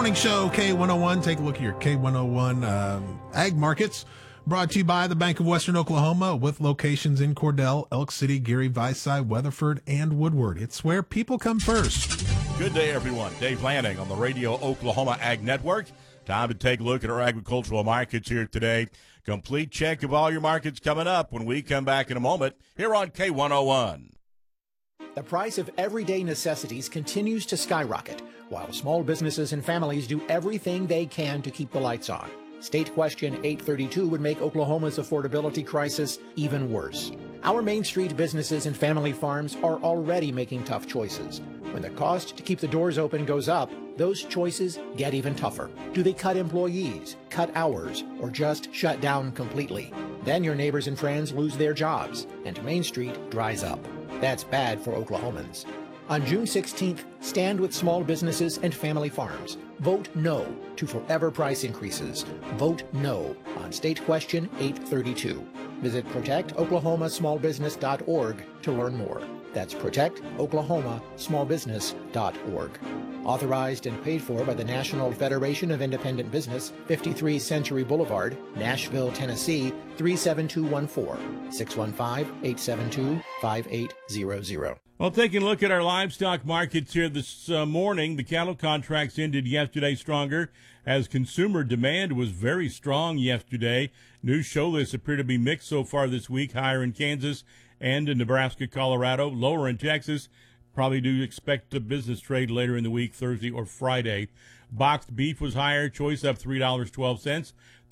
Morning Show, K101. Take a look at your K101 ag markets. Brought to you by the Bank of Western Oklahoma with locations in Cordell, Elk City, Gary, Vicey, Weatherford, and Woodward. It's where people come first. Good day, everyone. Dave Lanning on the Radio Oklahoma Ag Network. Time to take a look at our agricultural markets here today. Complete check of all your markets coming up when we come back in a moment here on K101. The price of everyday necessities continues to skyrocket, while small businesses and families do everything they can to keep the lights on. State Question 832 would make Oklahoma's affordability crisis even worse. Our Main Street businesses and family farms are already making tough choices. When the cost to keep the doors open goes up, those choices get even tougher. Do they cut employees, cut hours, or just shut down completely? Then your neighbors and friends lose their jobs, and Main Street dries up. That's bad for Oklahomans. On June 16th, stand with small businesses and family farms. Vote no to forever price increases. Vote no on State Question 832. Visit protectoklahomasmallbusiness.org to learn more. That's protectoklahomasmallbusiness.org. Authorized and paid for by the National Federation of Independent Business, 53 Century Boulevard, Nashville, Tennessee, 37214, 615-872-5800. Well, taking a look at our livestock markets here this morning, the cattle contracts ended yesterday stronger as consumer demand was very strong yesterday. New show lists appear to be mixed so far this week, higher in Kansas and in Nebraska, Colorado, lower in Texas. Probably do expect a business trade later in the week, Thursday or Friday. Boxed beef was higher, choice up $3.12.